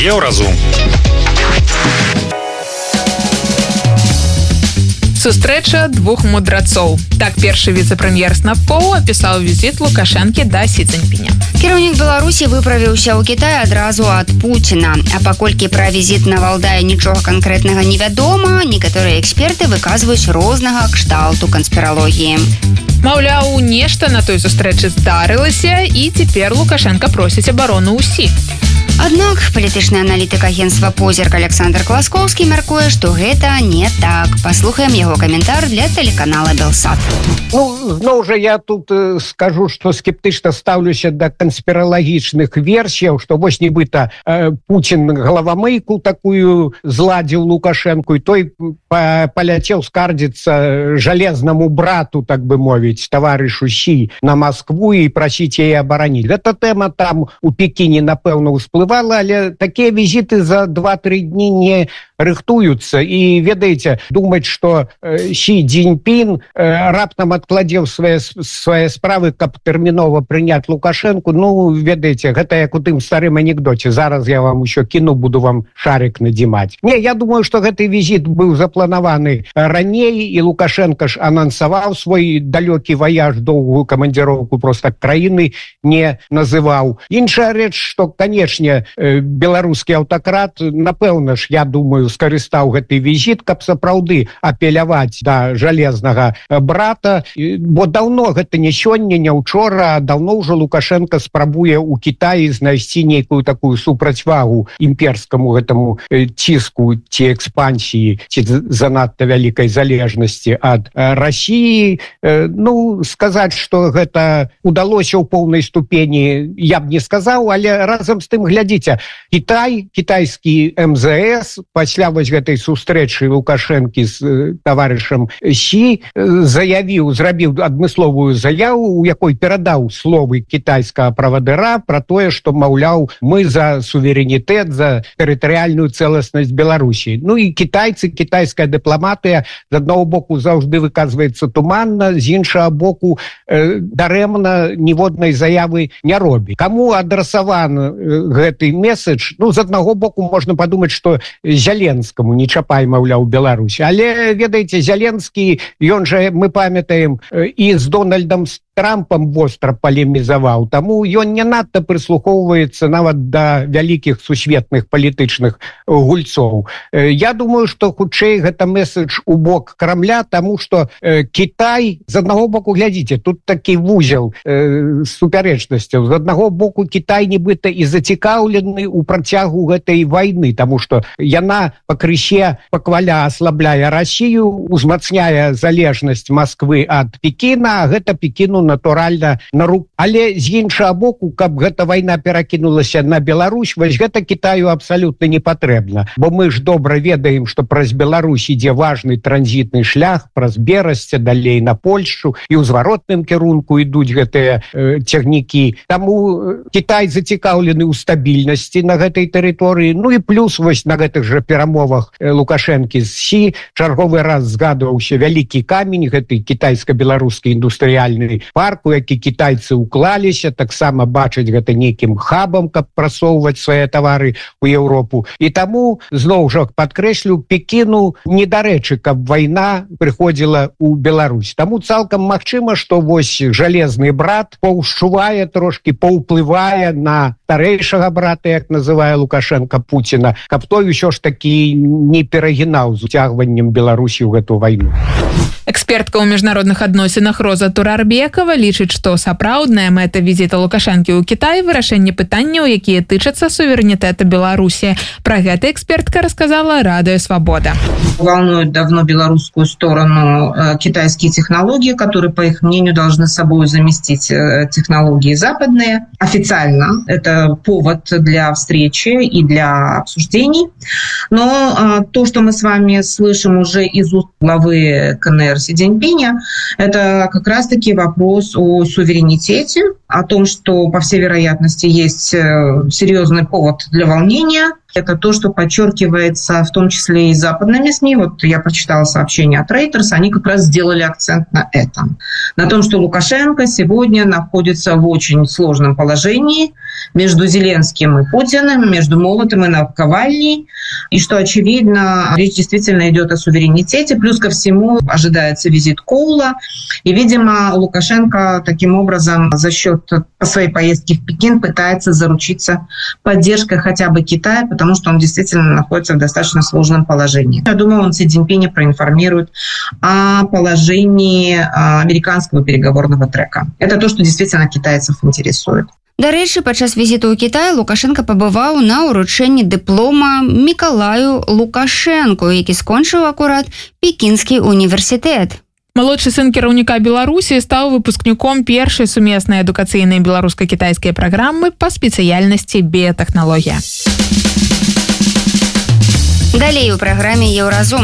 Еўразум. Сустрэча двух мудрацоў. Так першы віцэ-прэм'ер з НАПО апісаў візіт Лукашэнкі да Сі Цзіньпіня. Кіраўнік Беларусі выправіўся ў Кітай адразу ад Пуціна. А паколькі пра візіт на Валдая нічога канкрэтнага невядома, некаторыя эксперты выказваюць рознага кшталту канспіралогіі. Маўляў, нешта на той сустрэчы здарылася, і цяпер Лукашенка просіць абарону ў Сі. Аднак палітычны аналітык агенцтва «Позірк» Александр Класкоўскі мяркуе, што гэта не так. Паслухаем яго каментар для тэлеканала «Белсат». Зноў жа я тут скажу, што скептычна стаўлюся да канспіралагічных версіяў, што вось нібыта Пуцін галавамыйку такую зладзіў Лукашэнку, і той паляцеў скардзіцца жалезнаму брату, так бы мовіць, таварышу Сі на Маскву і прасіць яе абараніць. Гэта тэма там у Пекіне, напэўна, усплывала, але такія візіты за 2-3 дні не рыхтуюцца. І, ведаеце, думаць, што Сі Цзіньпін раптам адкладзеў свае справы, каб тэрмінова прыняць Лукашэнку, ведаеце, гэта як у тым старым анекдоце. Зараз я вам усё кіну, буду вам шарик надзімаць. Не, я думаю, што гэты візіт быў запланаваны раней, і Лукашенко ж анансаваў свой далёкі ваяж, доўгую камандзіроўку проста краіны не называў. Іншая рэч, што, канечне, беларускі аўтакрат, напэўна ж, я думаю, скарыстаў гэты візіт, каб сапраўды апеляваць да жалезнага брата, бо даўно гэта не сёння, не ўчора, даўно ўжо Лукашенко спрабуе ў Кітаі знайсці нейкую такую супрацьвагу імперскаму гэтаму ціску ці экспансіі, ці занадта вялікай залежнасці ад Расіі. Сказаць, што гэта удалося ў поўнай ступені, я б не сказаў, але разам з тым, глядзіце, Кітай, кітайскі МЗС пасля вось гэтай сустрэчы Лукашэнкі з таварышам Сі зрабіў адмысловую заяву, у якой перадаў словы кітайскага правадыра пра тое, што, маўляў, мы за суверэнітэт, за тэрытарыяльную цэласнасць Беларусі. І кітайцы, кітайская дыпламатыя з аднаго боку заўжды выказваецца туманна, з іншага боку дарэмна ніводнай заявы не робіць. Каму адрасаван гэты месседж? З аднаго боку можна падумаць, што Зяленскаму не чапай, маўляў, Беларусі. Але, ведаеце, Зяленскі, ён жа, мы памятаем, і з Дональдам Трампам востра палемізаваў, таму ён не надта прыслухоўваецца нават да вялікіх сусветных палітычных гульцоў. Я думаю, што хутчэй гэта месседж у бок Крамля, таму што Кітай, з аднаго боку, глядзіце, тут такі вузел супярэчнасцяў. З аднаго боку, Кітай нібыта і зацікаўлены ў працягу гэтай вайны, таму што яна пакрысе пакваля аслабляе Расію, узмацняе залежнасць Масквы ад Пекіна, а гэта Пекіну натуральна на руку. Але з іншага боку, каб гэта вайна перакінулася на Беларусь, вось гэта Кітаю абсалютна не патрэбна. Бо мы ж добра ведаем, што праз Беларусь ідзе важны транзітны шлях, праз Берасце, далей на Польшчу, і ў зваротным кірунку ідуць гэтыя цягнікі. Таму Кітай зацікаўлены ў стабільнасці на гэтай тэрыторыі. І плюс вось на гэтых жа перамовах Лукашэнкі з Сі чарговы раз згадваўся вялікі камень, гэты кітайска-беларускі індустрыяльны парк, у які кітайцы ўклаліся, таксама бачаць гэта нейкім хабам, каб прасоўваць свае тавары ў Еўропу. І таму, зноў жа падкрэслю, Пекіну недарэчы, каб вайна прыходзіла ў Беларусь. Таму цалкам магчыма, што вось жалезны брат паўшчувае трошкі, паўплывае на старэйшага брата, як называе Лукашенко, Пуціна, каб той усё ж такі не перагінаў з уцягваннем Беларусі ў гэту вайну. Экспертка ў міжнародных адносінах Роза Турарбекова лічыць, што сапраўдная мэта візіта Лукашэнкі ў Кітай – вырашэнне пытанняў, якія тычацца суверэнітэта Беларусі. Пра гэта экспертка расказала Радио Свобода. Волнуют давно белорусскую сторону китайские технологии, которые, по их мнению, должны собой заместить технологии западные. Официально это повод для встречи и для обсуждений. Но то, что мы с вами слышим уже из уст главы КНР Си Цзиньпиня, это как раз-таки вопрос о суверенитете, о том, что, по всей вероятности, есть серьезный повод для волнения. Это то, что подчеркивается в том числе и западными СМИ. Вот я прочитала сообщение от Reuters, они как раз сделали акцент на этом. На том, что Лукашенко сегодня находится в очень сложном положении между Зеленским и Путиным, между молотом и наковальней, и что, очевидно, речь действительно идет о суверенитете. Плюс ко всему ожидается визит Коула, и, видимо, Лукашенко таким образом за счет своей поездки в Пекин пытается заручиться поддержкой хотя бы Китая, потому что он действительно находится в достаточно сложном положении. Я думаю, он Си Цзиньпиня проинформирует о положении американского переговорного трека. Это то, что действительно китайцев интересует. Дарэчы, падчас візіту ў Кітай Лукашенко пабываў на ўручэнні дыплома Мікалаю Лукашэнку, які скончыў акурат Пекінскі універсітэт. Малодшы сын кіраўніка Беларусі стаў выпускніком першай сумеснай адукацыйнай беларуска-кітайскай праграмы па спецыяльнасці біятэхналогія. Далей у праграме «Еўразум».